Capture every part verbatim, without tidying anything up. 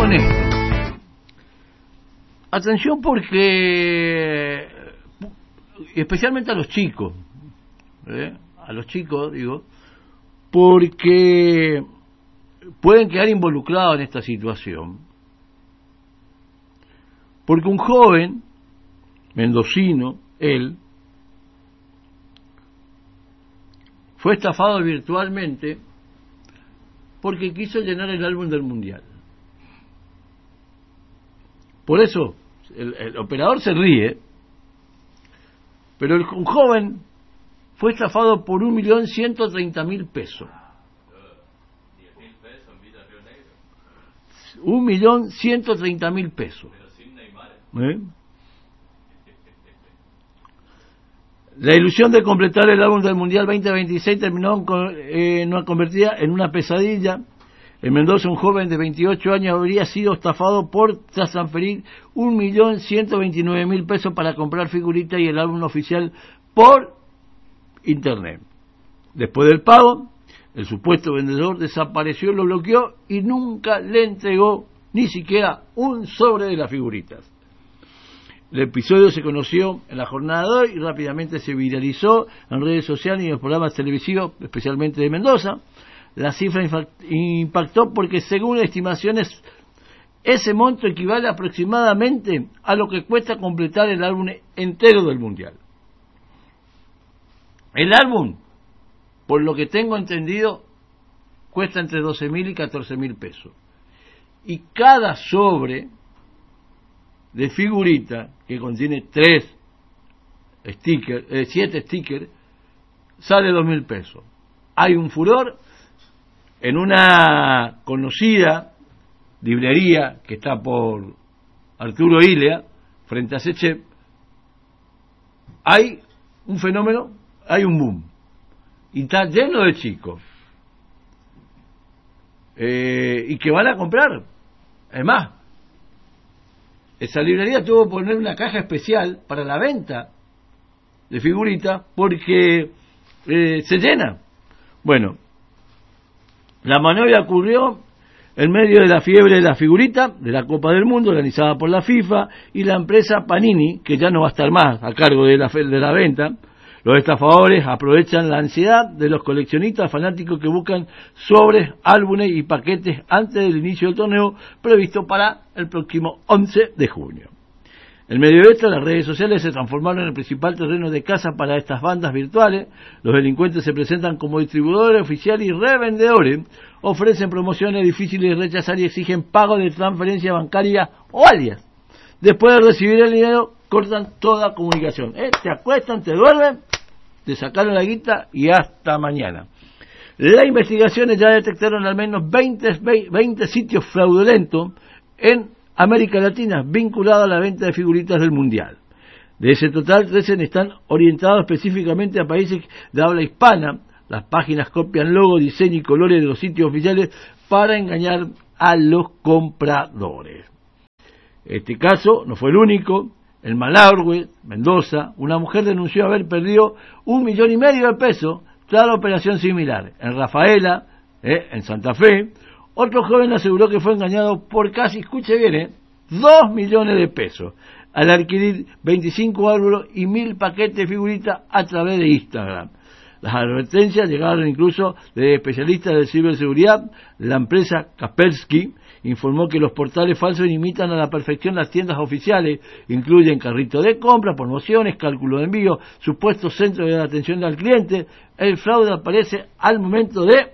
con esto? Atención porque, especialmente a los chicos, ¿eh? a los chicos digo, porque pueden quedar involucrados en esta situación. Porque un joven mendocino, él, fue estafado virtualmente porque quiso llenar el álbum del Mundial. Por eso, el, el operador se ríe, pero el, un joven fue estafado por un millón ciento treinta mil pesos. Un millón ciento treinta mil pesos. ¿Eh? La ilusión de completar el álbum del Mundial veinte veintiséis terminó en una convertida en una pesadilla. En Mendoza, un joven de veintiocho años habría sido estafado por tras transferir un millón ciento veintinueve mil pesos para comprar figuritas y el álbum oficial por internet. Después del pago, el supuesto vendedor desapareció, lo bloqueó y nunca le entregó ni siquiera un sobre de las figuritas. El episodio se conoció en la jornada de hoy y rápidamente se viralizó en redes sociales y en los programas televisivos, especialmente de Mendoza. La cifra impactó porque, según estimaciones, ese monto equivale aproximadamente a lo que cuesta completar el álbum entero del Mundial. El álbum, por lo que tengo entendido, cuesta entre doce mil y catorce mil pesos. Y cada sobre de figurita, que contiene tres stickers, eh, siete stickers, sale dos mil pesos. Hay un furor en una conocida librería que está por Arturo Ilea, frente a Sechep. Hay un fenómeno, hay un boom, y está lleno de chicos, eh, y que van a comprar. Además, esa librería tuvo que poner una caja especial para la venta de figuritas porque eh, se llena. Bueno, la maniobra ocurrió en medio de la fiebre de la figurita de la Copa del Mundo organizada por la FIFA y la empresa Panini, que ya no va a estar más a cargo de la, de la venta. Los estafadores aprovechan la ansiedad de los coleccionistas fanáticos que buscan sobres, álbumes y paquetes antes del inicio del torneo previsto para el próximo once de junio. En medio de esto, las redes sociales se transformaron en el principal terreno de caza para estas bandas virtuales. Los delincuentes se presentan como distribuidores oficiales y revendedores, ofrecen promociones difíciles de rechazar y exigen pago de transferencia bancaria o alias. Después de recibir el dinero, cortan toda comunicación. ¿Eh? Te acuestan, te duermen, te sacaron la guita y hasta mañana. Las investigaciones ya detectaron al menos veinte, veinte sitios fraudulentos en América Latina vinculados a la venta de figuritas del Mundial. De ese total, trece están orientados específicamente a países de habla hispana. Las páginas copian logo, diseño y colores de los sitios oficiales para engañar a los compradores. Este caso no fue el único. En Malargüe, Mendoza, una mujer denunció haber perdido un millón y medio de pesos tras la operación similar. En Rafaela, eh, en Santa Fe, otro joven aseguró que fue engañado por casi, escuche bien, eh, dos millones de pesos al adquirir veinticinco álbumes y mil paquetes de figuritas a través de Instagram. Las advertencias llegaron incluso de especialistas de ciberseguridad. La empresa Kaspersky informó que los portales falsos imitan a la perfección las tiendas oficiales, incluyen carrito de compra, promociones, cálculo de envío, supuestos centros de atención al cliente. El fraude aparece al momento de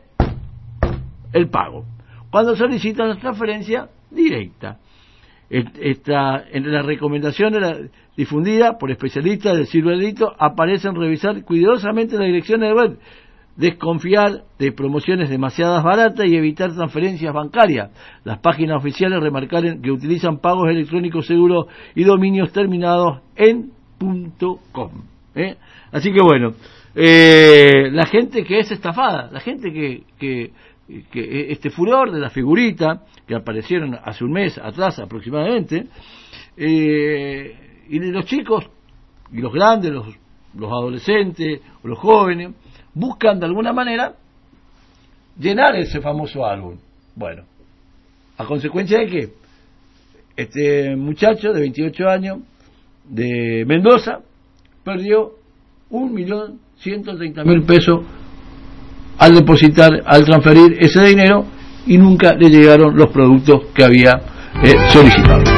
el pago, cuando solicitan la transferencia directa. Esta, entre las recomendaciones difundidas por especialistas del ciberdelito aparecen revisar cuidadosamente las direcciones de web, desconfiar de promociones demasiadas baratas y evitar transferencias bancarias. Las páginas oficiales remarcaron que utilizan pagos electrónicos seguros y dominios terminados en .com. ¿eh? Así que bueno, eh, la gente que es estafada, la gente que, que, que este furor de la figurita que aparecieron hace un mes atrás aproximadamente, eh, y de los chicos y los grandes, los, los adolescentes o los jóvenes, buscan de alguna manera llenar ese famoso álbum. Bueno, ¿a consecuencia de qué? este muchacho de veintiocho años de Mendoza perdió un millón ciento treinta mil pesos al depositar, al transferir ese dinero, y nunca le llegaron los productos que había eh, solicitado.